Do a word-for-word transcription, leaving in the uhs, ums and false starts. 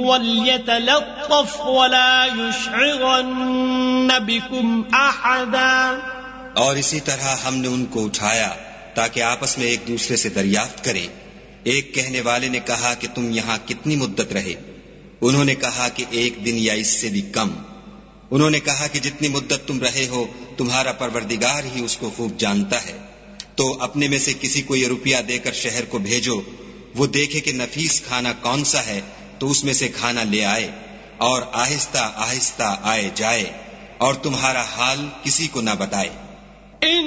वल्यतलत्तफ वला युशइरन्न बिकुम अहदा। और इसी तरह हमने उनको उठाया ताकि आपस में एक दूसरे से दरियाफ्त करें। एक कहने वाले ने कहा कि तुम यहाँ कितनी मुद्दत रहे? उन्होंने कहा कि एक दिन या इससे भी कम। उन्होंने कहा कि जितनी मुद्दत तुम रहे हो तुम्हारा परवरदिगार ही उसको खूब जानता है। तो अपने में से किसी को ये रुपया देकर शहर को भेजो, वो देखे कि नफीस खाना कौन सा है तो उसमें से खाना ले आए, और आहिस्ता आहिस्ता आए जाए और तुम्हारा हाल किसी को न बताए।